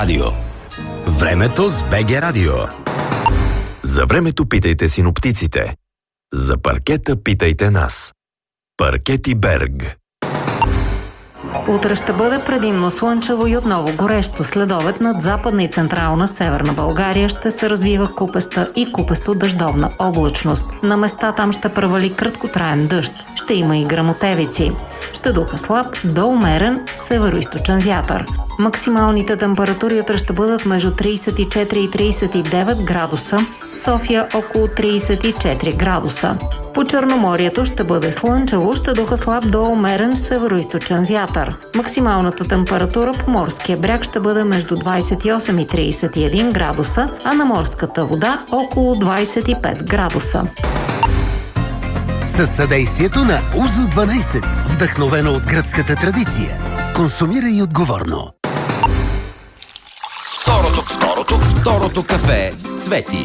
Радио. Времето с БГ Радио. За времето питайте синоптиците. За паркета питайте нас. Паркети Берг. Утре ще бъде предимно слънчево и отново горещо. Следобед над западна и централна северна България ще се развива купеста и купесто дъждовна облачност. На места там ще превали краткотраен дъжд. Ще има и гръмотевици. Ще духа слаб до умерен североизточен вятър. Максималните температури утре ще бъдат между 34 и 39 градуса, София около 34 градуса. По Черноморието ще бъде слънчево, ще духа слаб до умерен североизточен вятър. Максималната температура по морския бряг ще бъде между 28 и 31 градуса, а на морската вода около 25 градуса. Със съдействието на Узо 12, вдъхновено от гръцката традиция. Консумирай отговорно. Второто кафе с Цвети.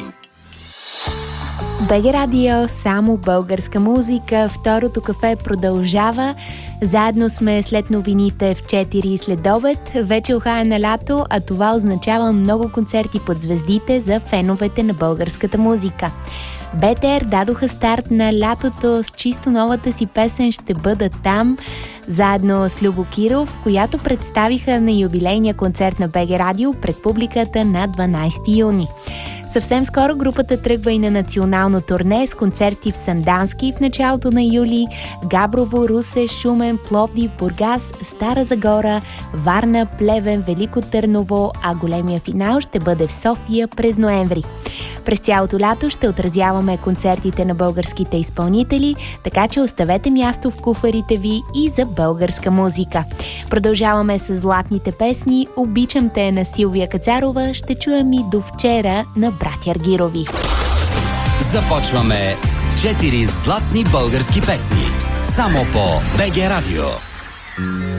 БГ Радио, само българска музика. Второто кафе продължава. Заедно сме след новините в 4 след обед. Вече ухае на лято, а това означава много концерти под звездите за феновете на българската музика. БТР дадоха старт на лятото с чисто новата си песен "Ще бъда там", заедно с Любо Киров, която представиха на юбилейния концерт на БГ Радио пред публиката на 12 юни. Съвсем скоро групата тръгва и на национално турне с концерти в Сандански в началото на юли, Габрово, Русе, Шумен, Пловдив, Бургас, Стара Загора, Варна, Плевен, Велико Търново, а големия финал ще бъде в София през ноември. През цялото лято ще отразяваме концертите на българските изпълнители, така че оставете място в куфарите ви и за българска музика. Продължаваме с златните песни "Обичам те" на Силвия Кацарова, ще чуем и "До вчера" на братя Аргирови. Започваме с 4 златни български песни. Само по БГ Радио.